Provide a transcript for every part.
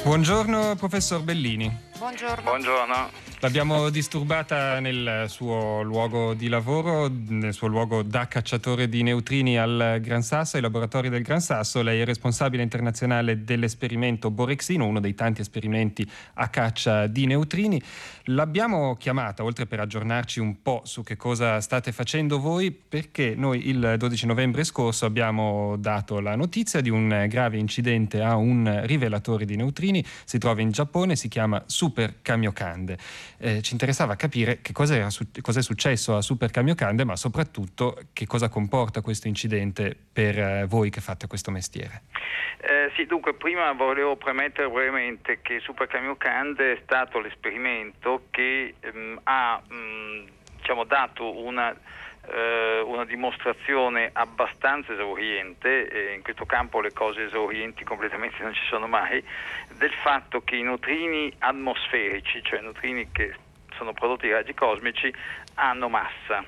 Buongiorno professor Bellini. Buongiorno. Buongiorno. L'abbiamo disturbata nel suo luogo di lavoro, nel suo luogo da cacciatore di neutrini al Gran Sasso, ai laboratori del Gran Sasso. Lei è responsabile internazionale dell'esperimento Borexino, uno dei tanti esperimenti a caccia di neutrini. L'abbiamo chiamata, oltre per aggiornarci un po' su che cosa state facendo voi, perché noi il 12 novembre scorso abbiamo dato la notizia di un grave incidente a un rivelatore di neutrini. Si trova in Giappone, si chiama Super Kamiokande. Ci interessava capire che cosa è successo a Super Kamiokande, ma soprattutto che cosa comporta questo incidente per voi che fate questo mestiere. Sì, dunque prima volevo premettere brevemente che Super Kamiokande è stato l'esperimento che ha dato una dimostrazione abbastanza esauriente, e in questo campo le cose esaurienti completamente non ci sono mai, del fatto che i neutrini atmosferici, cioè neutrini che sono prodotti di raggi cosmici, hanno massa.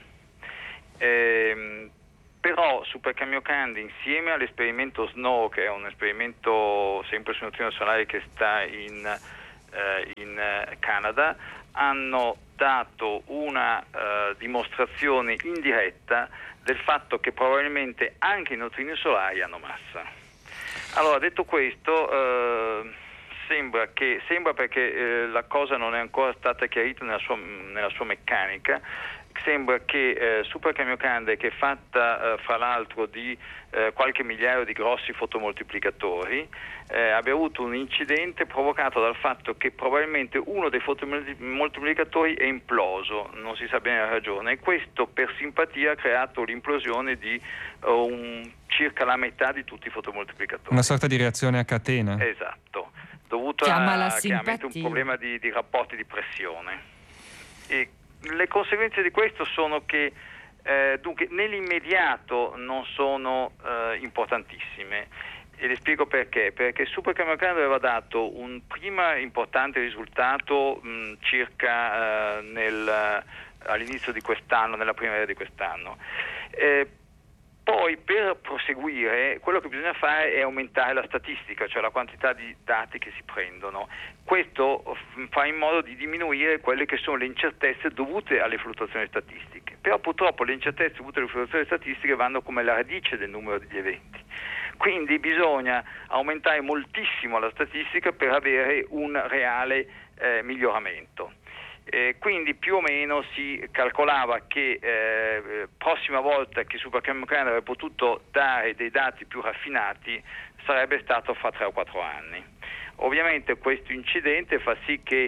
Però Super Kamiokande, insieme all'esperimento SNOW, che è un esperimento sempre su neutrino solare che sta in Canada, hanno dato una dimostrazione indiretta del fatto che probabilmente anche i neutrini solari hanno massa. Allora, detto questo, sembra perché la cosa non è ancora stata chiarita nella sua meccanica. Sembra che Super Kamiokande, che è fatta fra l'altro di qualche migliaio di grossi fotomoltiplicatori, abbia avuto un incidente provocato dal fatto che probabilmente uno dei fotomoltiplicatori è imploso, non si sa bene la ragione, e questo per simpatia ha creato l'implosione di circa la metà di tutti i fotomoltiplicatori. Una sorta di reazione a catena. Esatto, dovuto a chiaramente un simpatia. problema di rapporti di pressione. E le conseguenze di questo sono che dunque nell'immediato non sono importantissine, e le spiego perché. Perché Super Kamiokande aveva dato un prima importante risultato circa all'inizio di quest'anno, nella primavera di quest'anno. Poi per proseguire quello che bisogna fare è aumentare la statistica, cioè la quantità di dati che si prendono. Questo fa in modo di diminuire quelle che sono le incertezze dovute alle fluttuazioni statistiche. Però purtroppo le incertezze dovute alle fluttuazioni statistiche vanno come la radice del numero degli eventi. Quindi bisogna aumentare moltissimo la statistica per avere un reale miglioramento. Quindi più o meno si calcolava che prossima volta che Super Kamiokande avrebbe potuto dare dei dati più raffinati sarebbe stato fra 3 o 4 anni. Ovviamente questo incidente fa sì che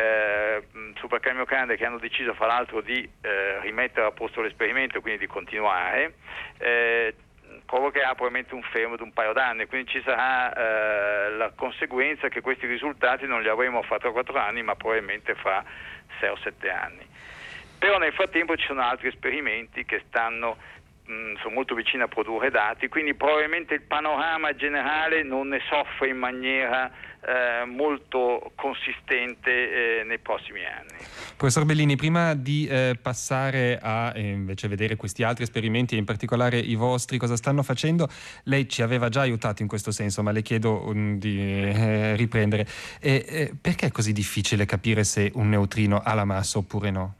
Super Kamiokande, che hanno deciso fra l'altro di rimettere a posto l'esperimento, quindi di continuare, provocherà probabilmente un fermo di un paio d'anni, quindi ci sarà la conseguenza che questi risultati non li avremo fra 3 o 4 anni, ma probabilmente fra 6 o 7 anni. Però nel frattempo ci sono altri esperimenti che sono molto vicini a produrre dati, quindi probabilmente il panorama generale non ne soffre in maniera molto consistente nei prossimi anni. Professor Bellini, prima di passare a invece vedere questi altri esperimenti e in particolare i vostri, cosa stanno facendo, lei ci aveva già aiutato in questo senso, ma le chiedo di riprendere. Perché è così difficile capire se un neutrino ha la massa oppure no?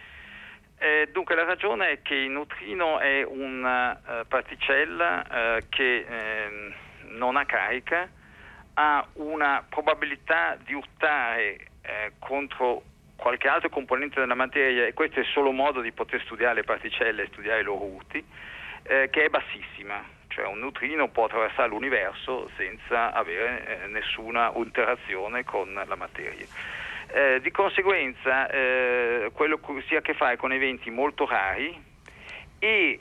Dunque la ragione è che il neutrino è una particella che non ha carica, ha una probabilità di urtare contro qualche altro componente della materia, e questo è il solo modo di poter studiare le particelle e studiare i loro urti, che è bassissima. Cioè un neutrino può attraversare l'universo senza avere nessuna interazione con la materia. Di conseguenza quello si ha a che fare con eventi molto rari ed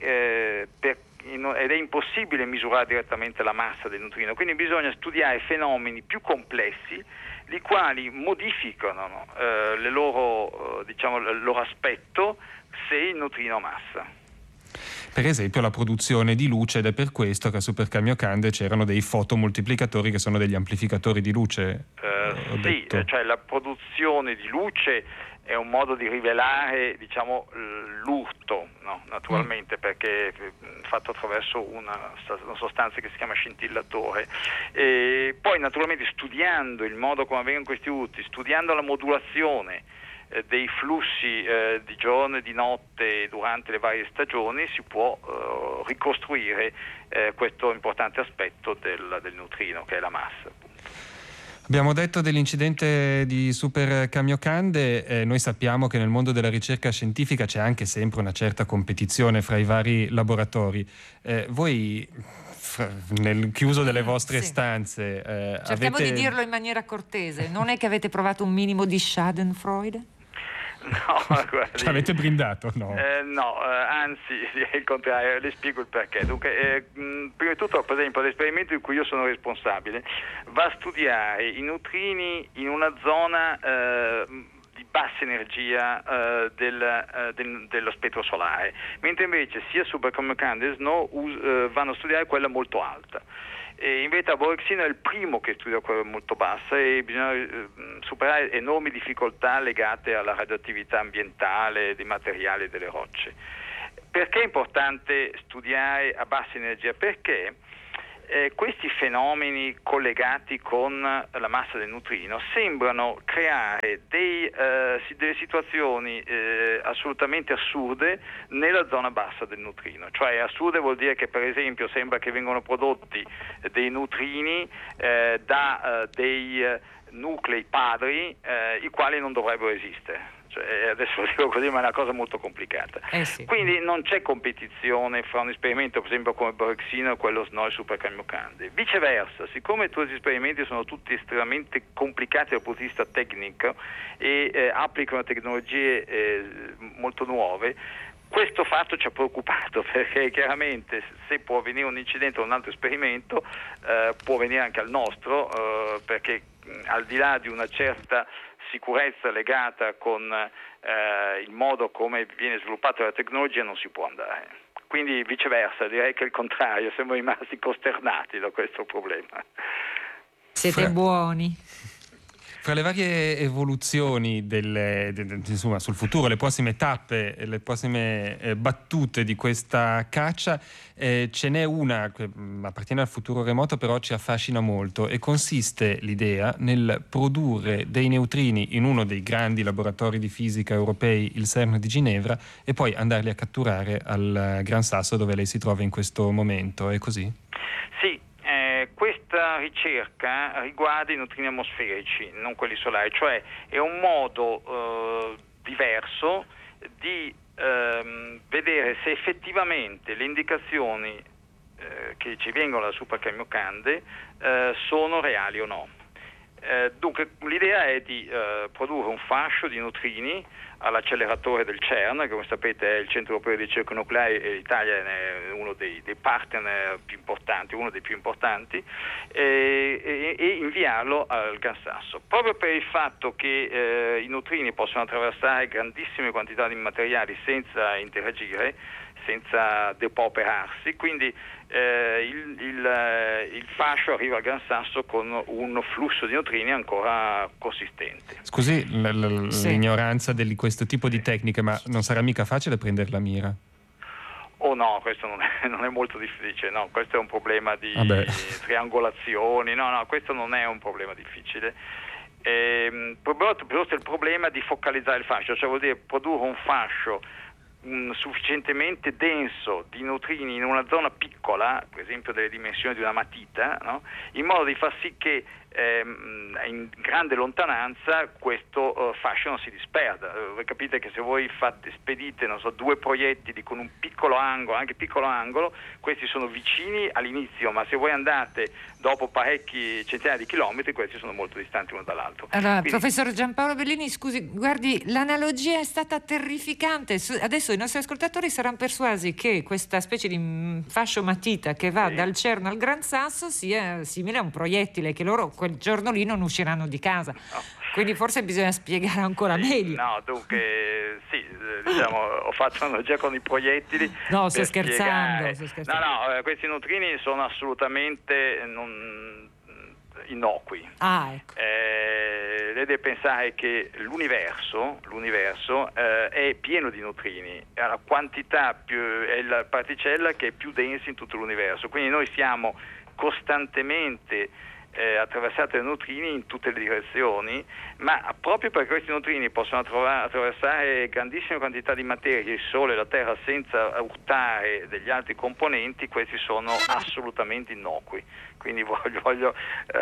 è impossibile misurare direttamente la massa del neutrino, quindi bisogna studiare fenomeni più complessi, i quali modificano il loro aspetto se il neutrino ha massa. Per esempio la produzione di luce, ed è per questo che a Super Kamiokande c'erano dei fotomoltiplicatori che sono degli amplificatori di luce. ho detto. Sì, cioè la produzione di luce è un modo di rivelare, diciamo, l'urto, no? Naturalmente, perché è fatto attraverso una sostanza che si chiama scintillatore. E poi naturalmente studiando il modo come avvengono questi urti, studiando la modulazione dei flussi di giorno e di notte durante le varie stagioni, si può ricostruire questo importante aspetto del neutrino, che è la massa, appunto. Abbiamo detto dell'incidente di Super Kamiokande, noi sappiamo che nel mondo della ricerca scientifica c'è anche sempre una certa competizione fra i vari laboratori. Voi nel chiuso delle vostre stanze cerchiamo avete... di dirlo in maniera cortese, non è che avete provato un minimo di Schadenfreude? No, guardi, Ci avete brindato? No. No, anzi, direi il contrario, le spiego il perché. Dunque, prima di tutto, per esempio, l'esperimento di cui io sono responsabile va a studiare i neutrini in una zona di bassa energia dello spettro solare, mentre invece sia Super Kamiokande e SNO vanno a studiare quella molto alta. E invece a Borexino è il primo che studia quella molto bassa e bisogna superare enormi difficoltà legate alla radioattività ambientale, dei materiali e delle rocce. Perché è importante studiare a bassa energia? Perché questi fenomeni collegati con la massa del neutrino sembrano creare delle situazioni assolutamente assurde nella zona bassa del neutrino. Cioè assurde vuol dire che per esempio sembra che vengano prodotti dei neutrini da dei nuclei padri i quali non dovrebbero esistere. Cioè, adesso lo dico così, ma è una cosa molto complicata. Sì. Quindi non c'è competizione fra un esperimento, per esempio, come Borexino e quello SNO e Super Kamiokande. Viceversa, siccome tutti questi esperimenti sono tutti estremamente complicati dal punto di vista tecnico e applicano tecnologie molto nuove, questo fatto ci ha preoccupato, perché chiaramente se può avvenire un incidente o un altro esperimento può venire anche al nostro, perché al di là di una certa sicurezza legata con il modo come viene sviluppata la tecnologia non si può andare. Quindi viceversa, direi che è il contrario, siamo rimasti costernati da questo problema. Siete buoni. Fra le varie evoluzioni insomma, sul futuro, le prossime tappe, le prossime battute di questa caccia, ce n'è una che appartiene al futuro remoto, però ci affascina molto, e consiste l'idea nel produrre dei neutrini in uno dei grandi laboratori di fisica europei, il CERN di Ginevra, e poi andarli a catturare al Gran Sasso, dove lei si trova in questo momento. È così? Sì. Questa ricerca riguarda i neutrini atmosferici, non quelli solari, cioè è un modo diverso di vedere se effettivamente le indicazioni che ci vengono da Super Kamiokande sono reali o no. Dunque l'idea è di produrre un fascio di neutrini all'acceleratore del CERN, che come sapete è il Centro Europeo di Ricerca Nucleare, e l'Italia è uno dei partner più importanti, uno dei più importanti, e inviarlo al Gran Sasso. Proprio per il fatto che i neutrini possono attraversare grandissime quantità di materiali senza interagire, senza depauperarsi, quindi il fascio arriva al Gran Sasso con un flusso di neutrini ancora consistente. Scusi l'ignoranza di questo tipo di tecniche, ma non sarà mica facile prendere la mira? Oh no, questo non è molto difficile, no, questo è un problema di triangolazioni, no, questo non è un problema difficile. Piuttosto il problema di focalizzare il fascio, cioè vuol dire produrre un fascio sufficientemente denso di neutrini in una zona piccola, per esempio delle dimensioni di una matita, no? In modo di far sì che in grande lontananza questo fascio non si disperda. Voi capite che se voi spedite, non so, 2 proiettili con un piccolo angolo, anche piccolo angolo, questi sono vicini all'inizio, ma se voi andate dopo parecchi centinaia di chilometri, questi sono molto distanti uno dall'altro. Allora, quindi... Professor Giampaolo Bellini, scusi, guardi, l'analogia è stata terrificante. Adesso i nostri ascoltatori saranno persuasi che questa specie di fascio matita che va dal CERN al Gran Sasso sia simile a un proiettile, che loro quel giorno lì non usciranno di casa. No. Quindi forse bisogna spiegare ancora meglio. No, dunque sì, diciamo, ho fatto un'analogia con i proiettili. No, sto scherzando. No, questi neutrini sono assolutamente innocui. Ecco. lei deve pensare che l'universo è pieno di neutrini, è la quantità è la particella che è più densa in tutto l'universo, quindi noi siamo costantemente attraversate da neutrini in tutte le direzioni, ma proprio perché questi neutrini possono attraversare grandissime quantità di materia, il Sole e la Terra, senza urtare degli altri componenti, questi sono assolutamente innocui. Quindi voglio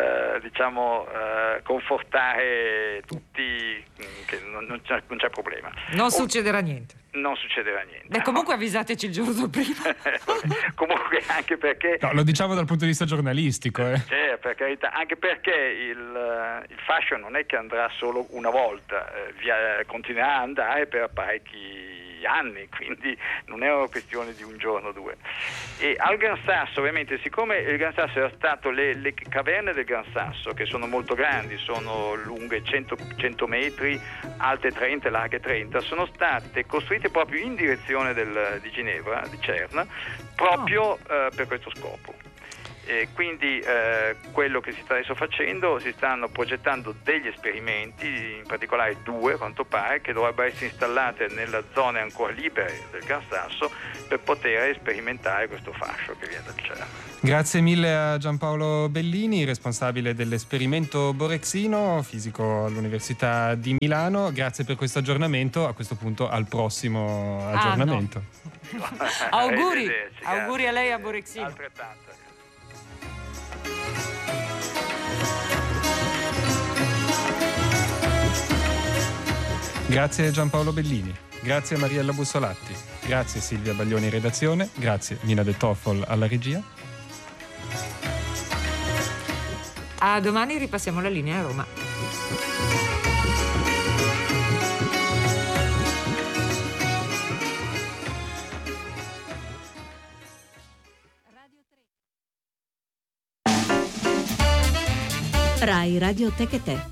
confortare tutti che non c'è problema. Non succederà niente. Non succederà niente. Beh, comunque avvisateci il giorno prima. Comunque anche perché... No, lo diciamo dal punto di vista giornalistico. Per carità, anche perché il fascio non è che andrà solo una volta, continuerà ad andare per parecchi anni, quindi non è una questione di un giorno o due. E al Gran Sasso, ovviamente, siccome il Gran Sasso era stato le caverne del Gran Sasso, che sono molto grandi, sono lunghe 100 metri, alte 30, larghe 30, sono state costruite proprio in direzione di Ginevra, di CERN, proprio per questo scopo. E quindi quello che si sta adesso facendo, si stanno progettando degli esperimenti, in particolare 2 a quanto pare, che dovrebbero essere installate nelle zone ancora libere del Gran Sasso per poter sperimentare questo fascio che viene dal CERN. Grazie mille a Giampaolo Bellini, responsabile dell'esperimento Borexino, fisico all'Università di Milano. Grazie per questo aggiornamento. A questo punto al prossimo aggiornamento. No. Auguri a lei, a Borexino. Altrettanto. Grazie Giampaolo Bellini, grazie Mariella Bussolatti, grazie Silvia Baglioni in redazione, grazie Nina De Toffol alla regia. A domani, ripassiamo la linea a Roma. Rai Radio Tech e Te.